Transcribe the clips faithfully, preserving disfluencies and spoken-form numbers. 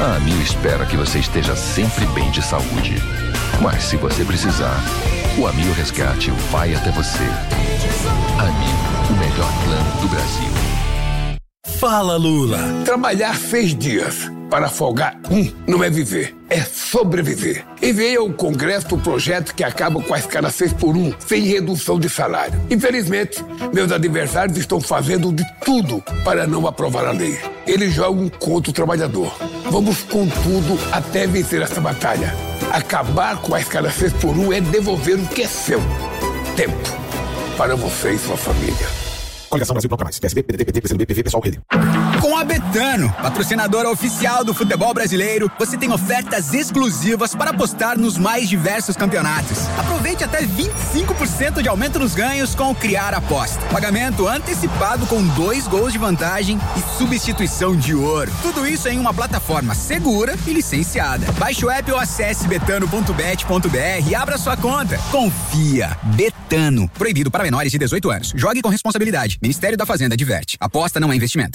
A Amil espera que você esteja sempre bem de saúde. Mas se você precisar, o Amil Resgate vai até você. Amil, o melhor plano do Brasil. Fala, Lula. Trabalhar seis dias para folgar um não é viver, é sobreviver. Enviei ao Congresso o projeto que acaba com a escala seis por um, sem redução de salário. Infelizmente, meus adversários estão fazendo de tudo para não aprovar a lei. Eles jogam contra o trabalhador. Vamos com tudo até vencer essa batalha. Acabar com a escala seis por um é devolver o que é seu. Tempo para você e sua família. Coligação Brasil Bloco Mais, P S B, P D T, P T, P C B, P V, Pessoal, Rede. Com a Betano, patrocinadora oficial do futebol brasileiro, você tem ofertas exclusivas para apostar nos mais diversos campeonatos. Aproveite até vinte e cinco por cento de aumento nos ganhos com o Criar Aposta. Pagamento antecipado com dois gols de vantagem e substituição de ouro. Tudo isso em uma plataforma segura e licenciada. Baixe o app ou acesse betano ponto bet ponto br e abra sua conta. Confia. Betano. Proibido para menores de dezoito anos. Jogue com responsabilidade. Ministério da Fazenda adverte. Aposta não é investimento.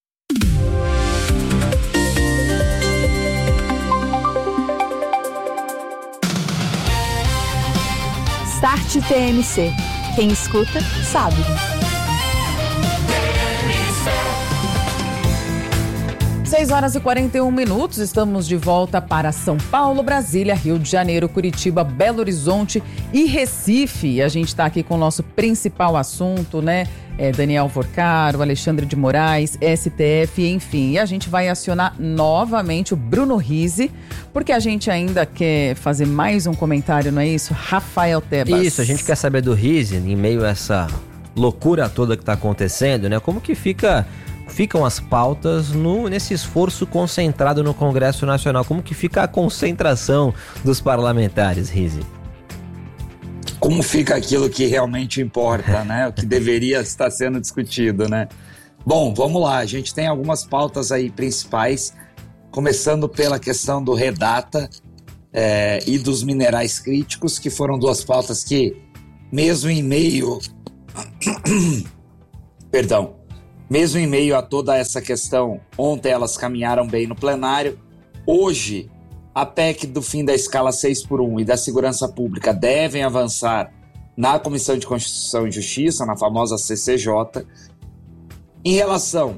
Start T M C. Quem escuta, sabe. seis horas e quarenta e um minutos, estamos de volta para São Paulo, Brasília, Rio de Janeiro, Curitiba, Belo Horizonte e Recife. A gente está aqui com o nosso principal assunto, né? É Daniel Vorcaro, Alexandre de Moraes, S T F, enfim. E a gente vai acionar novamente o Bruno Rizzi, porque a gente ainda quer fazer mais um comentário, não é isso? Rafael Tebas. Isso, a gente quer saber do Rizzi, em meio a essa loucura toda que está acontecendo, né? Como que fica... ficam as pautas no, nesse esforço concentrado no Congresso Nacional? Como que fica a concentração dos parlamentares, Rizzi? Como fica aquilo que realmente importa, né? O que deveria estar sendo discutido, né? Bom, vamos lá. A gente tem algumas pautas aí principais, começando pela questão do Redata é, e dos minerais críticos, que foram duas pautas que, mesmo em meio... Perdão. Mesmo em meio a toda essa questão, ontem elas caminharam bem no plenário. Hoje, a P E C do fim da escala seis por um e da segurança pública devem avançar na Comissão de Constituição e Justiça, na famosa C C J. Em relação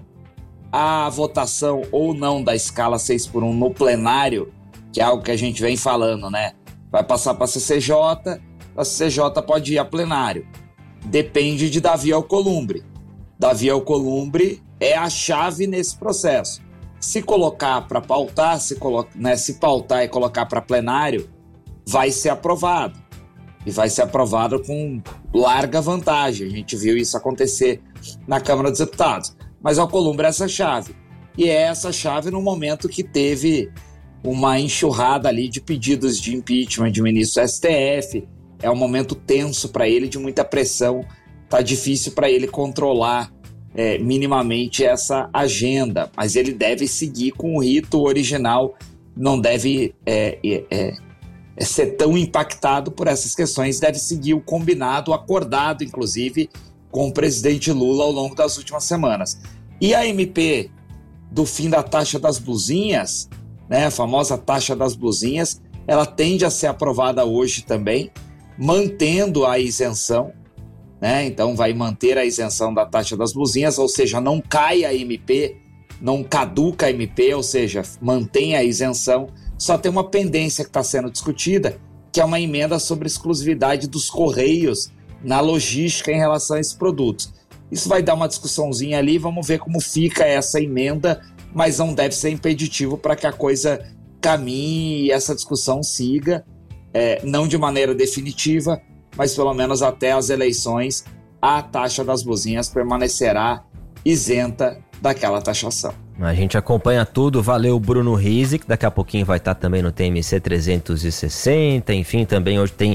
à votação ou não da escala seis por um no plenário, que é algo que a gente vem falando, né? Vai passar para a C C J, a C C J pode ir a plenário. Depende de Davi Alcolumbre. Davi Alcolumbre é a chave nesse processo. Se colocar para pautar, se, colo- né, se pautar e colocar para plenário, vai ser aprovado. E vai ser aprovado com larga vantagem. A gente viu isso acontecer na Câmara dos Deputados. Mas Alcolumbre é essa chave. E é essa chave no momento que teve uma enxurrada ali de pedidos de impeachment de ministro do S T F. É um momento tenso para ele, de muita pressão. Tá difícil para ele controlar é, minimamente essa agenda, mas ele deve seguir com o rito original, não deve é, é, é, ser tão impactado por essas questões, deve seguir o combinado, acordado, inclusive, com o presidente Lula ao longo das últimas semanas. E a M P do fim da taxa das blusinhas, né, a famosa taxa das blusinhas, ela tende a ser aprovada hoje também, mantendo a isenção, né? Então vai manter a isenção da taxa das blusinhas, ou seja, não cai a M P, não caduca a M P, ou seja, mantém a isenção. Só tem uma pendência que está sendo discutida, que é uma emenda sobre exclusividade dos Correios na logística em relação a esses produtos. Isso vai dar uma discussãozinha ali, vamos ver como fica essa emenda, mas não deve ser impeditivo para que a coisa caminhe e essa discussão siga, é, não de maneira definitiva, mas pelo menos até as eleições, a taxa das blusinhas permanecerá isenta daquela taxação. A gente acompanha tudo, valeu Bruno Rizzi, que daqui a pouquinho vai estar também no T M C trezentos e sessenta, enfim, também hoje tem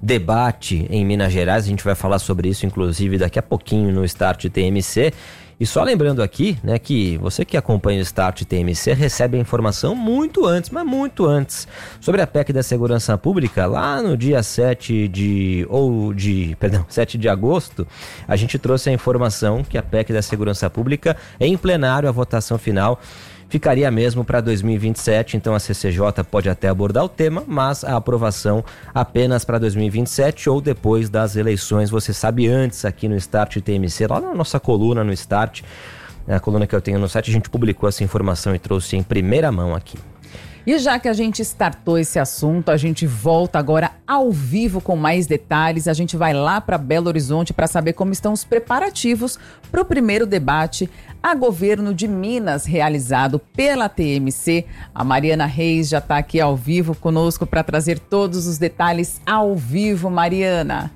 debate em Minas Gerais, a gente vai falar sobre isso inclusive daqui a pouquinho no Start T M C. E só lembrando aqui, né, que você que acompanha o Start T M C recebe a informação muito antes, mas muito antes, sobre a P E C da Segurança Pública. Lá no dia sete de, ou de, perdão, sete de agosto, a gente trouxe a informação que a P E C da Segurança Pública, em plenário, a votação final ficaria mesmo para dois mil e vinte e sete, então a C C J pode até abordar o tema, mas a aprovação apenas para dois mil e vinte e sete ou depois das eleições, você sabe antes aqui no Start T M C, lá na nossa coluna no Start, a coluna que eu tenho no site, a gente publicou essa informação e trouxe em primeira mão aqui. E já que a gente startou esse assunto, a gente volta agora ao vivo com mais detalhes. A gente vai lá para Belo Horizonte para saber como estão os preparativos para o primeiro debate a governo de Minas realizado pela T M C. A Mariana Reis já está aqui ao vivo conosco para trazer todos os detalhes ao vivo. Mariana.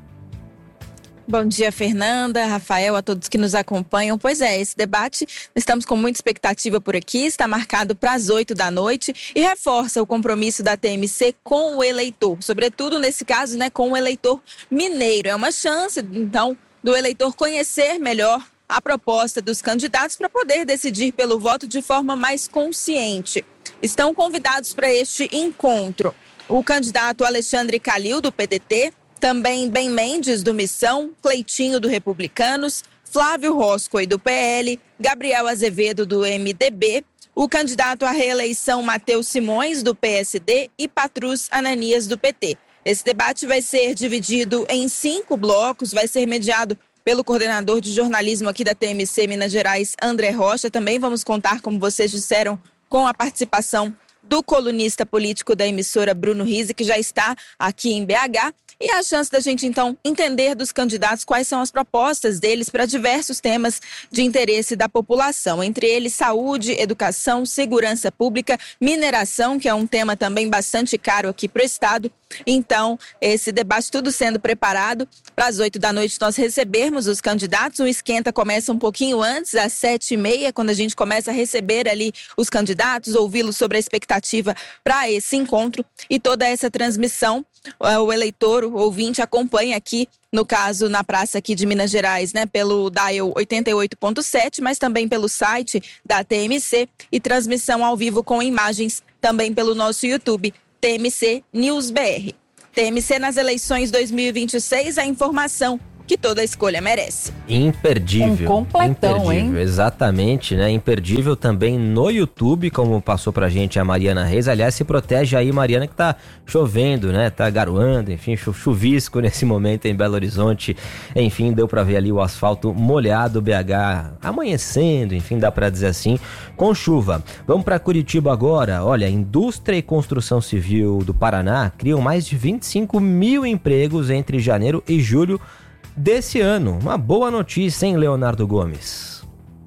Bom dia, Fernanda, Rafael, a todos que nos acompanham. Pois é, esse debate, estamos com muita expectativa por aqui, está marcado para as oito da noite e reforça o compromisso da T M C com o eleitor, sobretudo nesse caso, né, com o eleitor mineiro. É uma chance, então, do eleitor conhecer melhor a proposta dos candidatos para poder decidir pelo voto de forma mais consciente. Estão convidados para este encontro o candidato Alexandre Calil, do P D T, também Ben Mendes, do Missão, Cleitinho, do Republicanos, Flávio Roscoe, do P L, Gabriel Azevedo, do M D B, o candidato à reeleição Matheus Simões, do P S D, e Patrus Ananias, do P T. Esse debate vai ser dividido em cinco blocos, vai ser mediado pelo coordenador de jornalismo aqui da T M C Minas Gerais, André Rocha. Também vamos contar, como vocês disseram, com a participação do colunista político da emissora Bruno Rizzi, que já está aqui em B H. E a chance da gente, então, entender dos candidatos quais são as propostas deles para diversos temas de interesse da população. Entre eles, saúde, educação, segurança pública, mineração, que é um tema também bastante caro aqui para o Estado. Então, esse debate tudo sendo preparado para as oito da noite nós recebermos os candidatos. O esquenta começa um pouquinho antes, às sete e meia, quando a gente começa a receber ali os candidatos, ouvi-los sobre a expectativa para esse encontro e toda essa transmissão. O eleitor, o ouvinte, acompanha aqui, no caso, na praça aqui de Minas Gerais, né, pelo dial oitenta e oito ponto sete, mas também pelo site da T M C e transmissão ao vivo com imagens também pelo nosso YouTube, T M C News B R. T M C nas eleições dois mil e vinte e seis, a informação que toda escolha merece. Imperdível. Um completão, imperdível, hein? Exatamente, né? Imperdível também no YouTube, como passou pra gente a Mariana Reis. Aliás, se protege aí, Mariana, que tá chovendo, né? Tá garoando, enfim, chuvisco nesse momento em Belo Horizonte. Enfim, deu pra ver ali o asfalto molhado, B H amanhecendo, enfim, dá pra dizer assim, com chuva. Vamos pra Curitiba agora. Olha, indústria e construção civil do Paraná criam mais de vinte e cinco mil empregos entre janeiro e julho desse ano. Uma boa notícia, hein, Leonardo Gomes?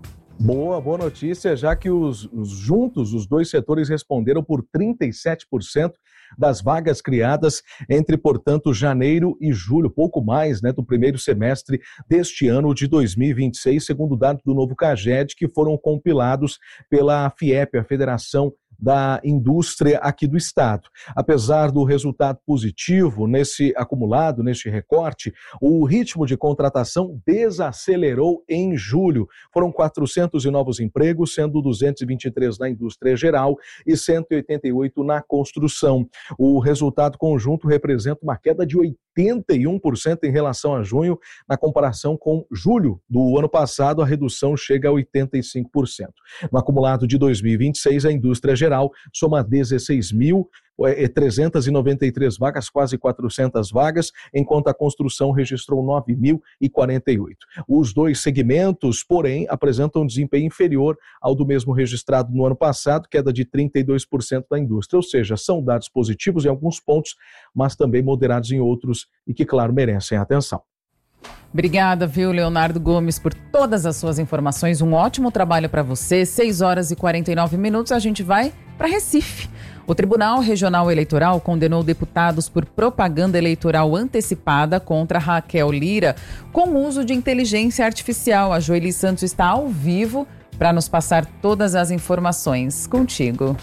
Boa, boa notícia, já que os, os juntos, os dois setores responderam por trinta e sete por cento das vagas criadas entre, portanto, janeiro e julho, pouco mais, né, do primeiro semestre deste ano de dois mil e vinte e seis, segundo dados do novo CAGED, que foram compilados pela FIEP, a Federação da Indústria aqui do Estado. Apesar do resultado positivo nesse acumulado, neste recorte, o ritmo de contratação desacelerou em julho. Foram quatrocentos novos empregos, sendo duzentos e vinte e três na indústria geral e cento e oitenta e oito na construção. O resultado conjunto representa uma queda de oitenta e um por cento em relação a junho, na comparação com julho do ano passado, a redução chega a oitenta e cinco por cento. No acumulado de dois mil e vinte e seis, a indústria geral soma dezesseis mil trezentas e noventa e três vagas, quase quatrocentas vagas, enquanto a construção registrou nove mil e quarenta e oito. Os dois segmentos, porém, apresentam um desempenho inferior ao do mesmo registrado no ano passado, queda de trinta e dois por cento da indústria, ou seja, são dados positivos em alguns pontos, mas também moderados em outros e que, claro, merecem atenção. Obrigada, viu, Leonardo Gomes, por todas as suas informações. Um ótimo trabalho para você. seis horas e quarenta e nove minutos, a gente vai para Recife. O Tribunal Regional Eleitoral condenou deputados por propaganda eleitoral antecipada contra Raquel Lira com uso de inteligência artificial. A Joeli Santos está ao vivo para nos passar todas as informações. Contigo.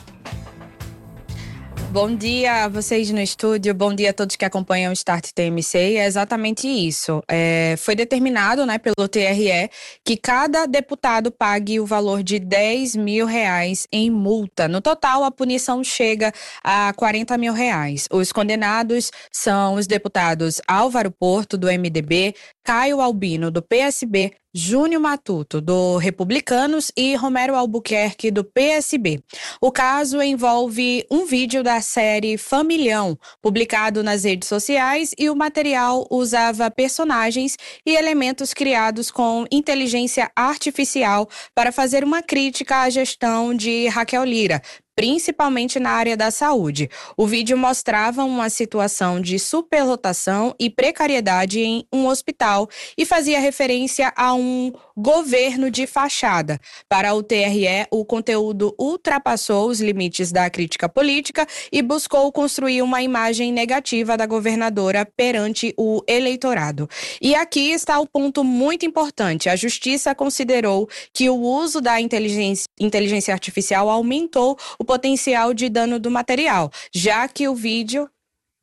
Bom dia a vocês no estúdio, bom dia a todos que acompanham o Start T M C. É exatamente isso. É, foi determinado, né, pelo T R E que cada deputado pague o valor de dez mil reais em multa. No total, a punição chega a quarenta mil reais. Os condenados são os deputados Álvaro Porto, do M D B, Caio Albino, do P S B, Júnior Matuto, do Republicanos, e Romero Albuquerque, do P S B. O caso envolve um vídeo da série Familhão, publicado nas redes sociais, e o material usava personagens e elementos criados com inteligência artificial para fazer uma crítica à gestão de Raquel Lira, principalmente na área da saúde. O vídeo mostrava uma situação de superlotação e precariedade em um hospital e fazia referência a um governo de fachada. Para o T R E, o conteúdo ultrapassou os limites da crítica política e buscou construir uma imagem negativa da governadora perante o eleitorado. E aqui está o ponto muito importante. A Justiça considerou que o uso da inteligência, inteligência artificial aumentou o potencial de dano do material, já que o vídeo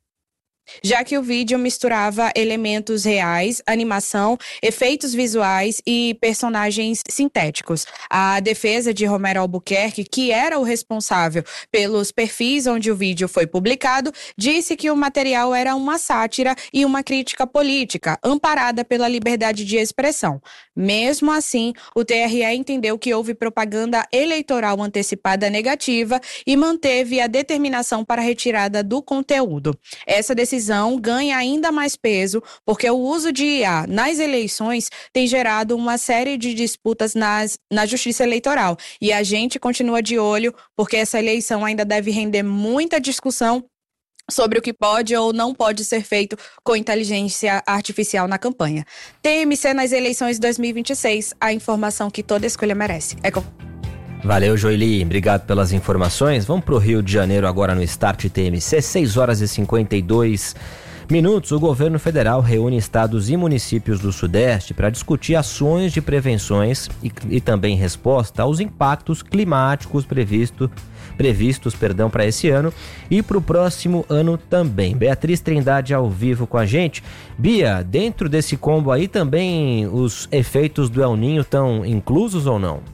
já que o vídeo misturava elementos reais, animação, efeitos visuais e personagens sintéticos. A defesa de Romero Albuquerque, que era o responsável pelos perfis onde o vídeo foi publicado, disse que o material era uma sátira e uma crítica política, amparada pela liberdade de expressão. Mesmo assim, o T R E entendeu que houve propaganda eleitoral antecipada negativa e manteve a determinação para a retirada do conteúdo. Essa decisão ganha ainda mais peso porque o uso de I A nas eleições tem gerado uma série de disputas nas, na justiça eleitoral. E a gente continua de olho porque essa eleição ainda deve render muita discussão sobre o que pode ou não pode ser feito com inteligência artificial na campanha. T M C nas eleições de dois mil e vinte e seis, a informação que toda escolha merece. É com... Valeu, Joeli. Obrigado pelas informações. Vamos para o Rio de Janeiro agora no Start T M C, seis horas e cinquenta e dois minutos. O governo federal reúne estados e municípios do Sudeste para discutir ações de prevenções e, e também resposta aos impactos climáticos previsto, previstos perdão, para esse ano e para o próximo ano também. Beatriz Trindade ao vivo com a gente. Bia, dentro desse combo aí também os efeitos do El Niño estão inclusos ou não?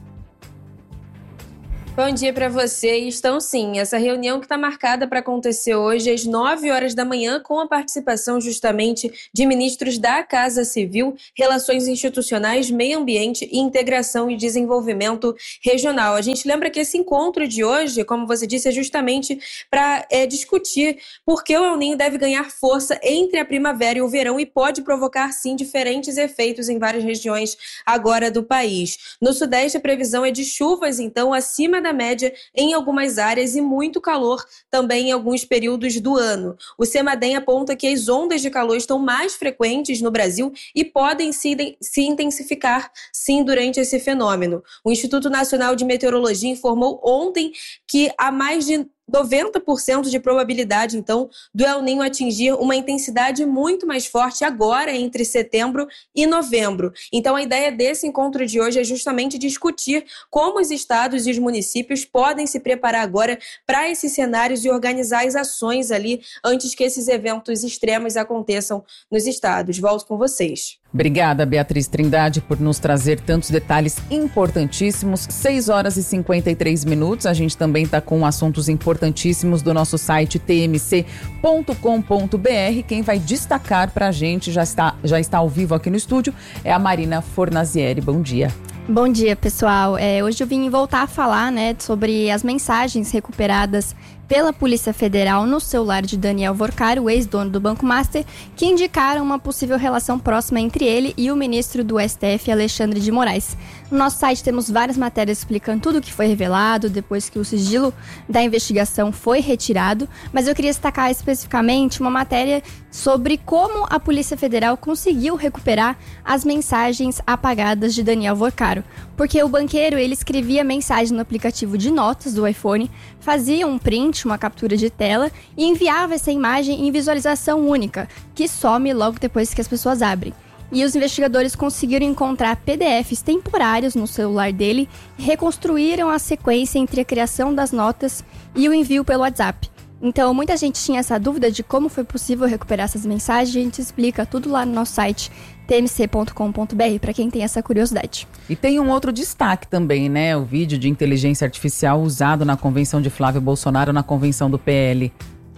Bom dia para você. Estão sim. Essa reunião que está marcada para acontecer hoje às nove horas da manhã com a participação justamente de ministros da Casa Civil, Relações Institucionais, Meio Ambiente, Integração e Desenvolvimento Regional. A gente lembra que esse encontro de hoje, como você disse, é justamente para é, discutir por que o El Niño deve ganhar força entre a primavera e o verão e pode provocar sim diferentes efeitos em várias regiões agora do país. No Sudeste a previsão é de chuvas então acima da média em algumas áreas e muito calor também em alguns períodos do ano. O CEMADEM aponta que as ondas de calor estão mais frequentes no Brasil e podem se, se intensificar sim durante esse fenômeno. O Instituto Nacional de Meteorologia informou ontem que há mais de noventa por cento de probabilidade, então, do El Niño atingir uma intensidade muito mais forte agora entre setembro e novembro. Então, a ideia desse encontro de hoje é justamente discutir como os estados e os municípios podem se preparar agora para esses cenários e organizar as ações ali antes que esses eventos extremos aconteçam nos estados. Volto com vocês. Obrigada, Beatriz Trindade, por nos trazer tantos detalhes importantíssimos. seis horas e cinquenta e três minutos. A gente também está com assuntos importantíssimos do nosso site t m c ponto com ponto b r. Quem vai destacar para a gente, já está, já está ao vivo aqui no estúdio, é a Marina Fornazieri. Bom dia. Bom dia, pessoal. É, hoje eu vim voltar a falar, né, sobre as mensagens recuperadas pela Polícia Federal no celular de Daniel Vorcari, o ex-dono do Banco Master, que indicaram uma possível relação próxima entre ele e o ministro do S T F, Alexandre de Moraes. No nosso site temos várias matérias explicando tudo o que foi revelado depois que o sigilo da investigação foi retirado, mas eu queria destacar especificamente uma matéria sobre como a Polícia Federal conseguiu recuperar as mensagens apagadas de Daniel Vorcari. Porque o banqueiro, ele escrevia mensagem no aplicativo de notas do iPhone, fazia um print, uma captura de tela e enviava essa imagem em visualização única, que some logo depois que as pessoas abrem. E os investigadores conseguiram encontrar P D Fs temporários no celular dele e reconstruíram a sequência entre a criação das notas e o envio pelo WhatsApp. Então, muita gente tinha essa dúvida de como foi possível recuperar essas mensagens. A gente explica tudo lá no nosso site t m c ponto com ponto b r, para quem tem essa curiosidade. E tem um outro destaque também, né? O vídeo de inteligência artificial usado na convenção de Flávio Bolsonaro, na convenção do P L.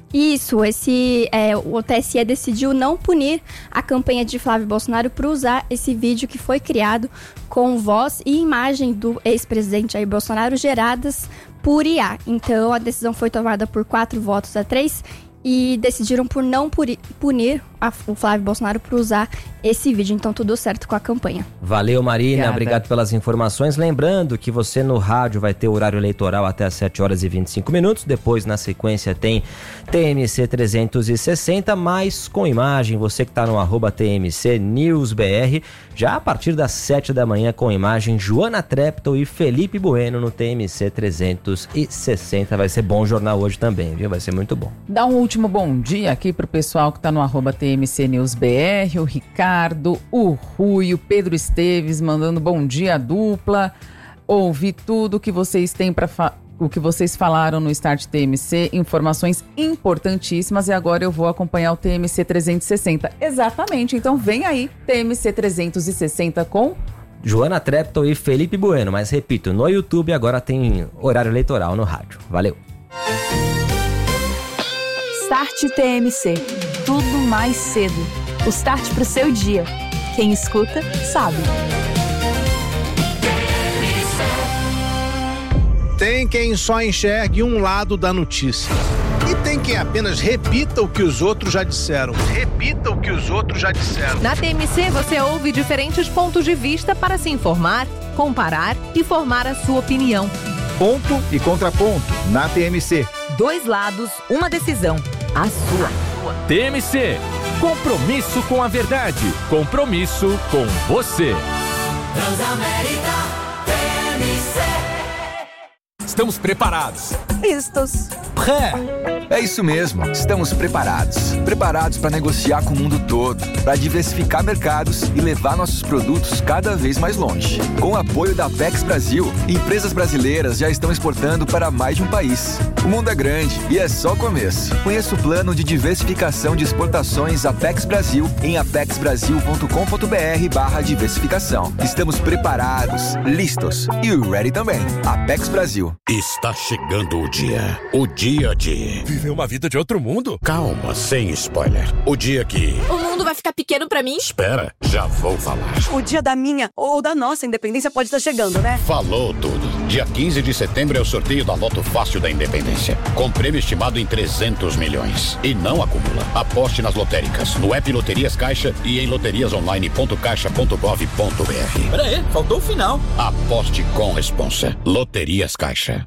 Isso, esse, é, o T S E decidiu não punir a campanha de Flávio Bolsonaro por usar esse vídeo que foi criado com voz e imagem do ex-presidente Jair Bolsonaro geradas por I A. Então, a decisão foi tomada por quatro votos a três e decidiram por não punir a, o Flávio Bolsonaro por usar esse vídeo. Então, tudo certo com a campanha. Valeu, Marina. Obrigada. Obrigado pelas informações. Lembrando que você no rádio vai ter o horário eleitoral até às sete horas e vinte e cinco minutos. Depois, na sequência, tem T M C trezentos e sessenta, mas com imagem. Você que está no arroba T M C News B R, já a partir das sete da manhã com imagem, Joana Treptow e Felipe Bueno no T M C trezentos e sessenta. Vai ser bom o jornal hoje também, viu? Vai ser muito bom. Dá um último bom dia aqui pro pessoal que tá no arroba T M C News B R, o Ricardo, o Rui, o Pedro Esteves mandando bom dia dupla. Ouvi tudo que vocês têm para fa- o que vocês falaram no Start T M C, informações importantíssimas, e agora eu vou acompanhar o T M C trezentos e sessenta. Exatamente, então vem aí T M C trezentos e sessenta com Joana Treptow e Felipe Bueno, mas repito, no YouTube agora tem horário eleitoral no rádio. Valeu. Start T M C. Tudo mais cedo. O start pro seu dia. Quem escuta, sabe. Tem quem só enxergue um lado da notícia. E tem quem apenas repita o que os outros já disseram. Repita o que os outros já disseram. Na T M C você ouve diferentes pontos de vista para se informar, comparar e formar a sua opinião. Ponto e contraponto na T M C. Dois lados, uma decisão. A sua. T M C. Compromisso com a verdade. Compromisso com você. Transamérica T M C. Estamos preparados. Estos. Pré. É isso mesmo, estamos preparados. Preparados para negociar com o mundo todo, para diversificar mercados e levar nossos produtos cada vez mais longe. Com o apoio da Apex Brasil, empresas brasileiras já estão exportando para mais de um país. O mundo é grande e é só o começo. Conheça o plano de diversificação de exportações Apex Brasil em apexbrasil.com.br barra diversificação. Estamos preparados, listos e ready também. Apex Brasil. Está chegando o dia. O dia de... viver uma vida de outro mundo? Calma, sem spoiler. O dia que... o mundo vai ficar pequeno pra mim? Espera, já vou falar. O dia da minha ou da nossa independência pode estar chegando, né? Falou tudo. Dia quinze de setembro é o sorteio da Loto Fácil da Independência. Com prêmio estimado em trezentos milhões. E não acumula. Aposte nas lotéricas, no app Loterias Caixa e em loterias online ponto caixa ponto gov ponto br. Pera aí, faltou o final. Aposte com responsa. Loterias Caixa.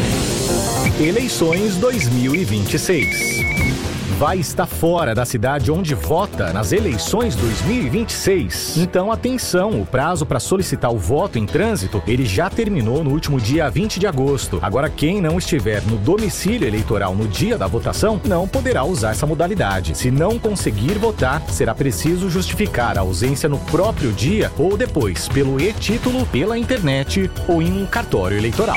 Eleições dois mil e vinte e seis. Vai estar fora da cidade onde vota nas eleições dois mil e vinte e seis. Então, atenção, o prazo para solicitar o voto em trânsito, ele já terminou no último dia vinte de agosto. Agora, quem não estiver no domicílio eleitoral no dia da votação, não poderá usar essa modalidade. Se não conseguir votar, será preciso justificar a ausência no próprio dia ou depois, pelo e-título, pela internet ou em um cartório eleitoral.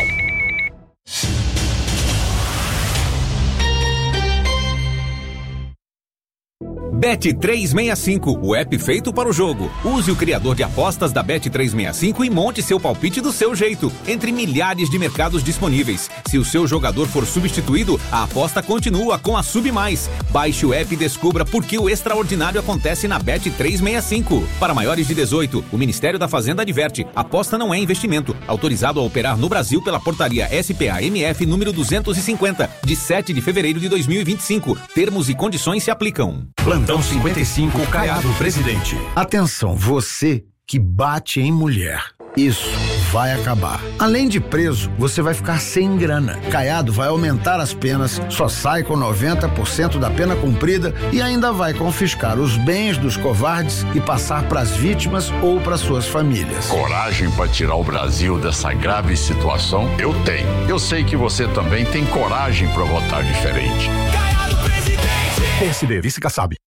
Bet trezentos e sessenta e cinco, o app feito para o jogo. Use o criador de apostas da Bet trezentos e sessenta e cinco e monte seu palpite do seu jeito, entre milhares de mercados disponíveis. Se o seu jogador for substituído, a aposta continua com a Sub Mais. Baixe o app e descubra por que o extraordinário acontece na Bet trezentos e sessenta e cinco. Para maiores de dezoito, o Ministério da Fazenda adverte: aposta não é investimento. Autorizado a operar no Brasil pela portaria S P A M F número duzentos e cinquenta, de sete de fevereiro de dois mil e vinte e cinco. Termos e condições se aplicam. Plantão cinquenta e cinco, Caiado Presidente. Atenção, você que bate em mulher. Isso vai acabar. Além de preso, você vai ficar sem grana. Caiado vai aumentar as penas, só sai com noventa por cento da pena cumprida e ainda vai confiscar os bens dos covardes e passar para as vítimas ou para suas famílias. Coragem para tirar o Brasil dessa grave situação? Eu tenho. Eu sei que você também tem coragem para votar diferente. P S D, vice Kassab.